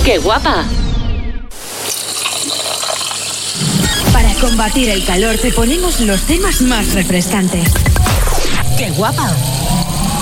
¡Qué guapa! Para combatir el calor te ponemos los temas más refrescantes. ¡Qué guapa!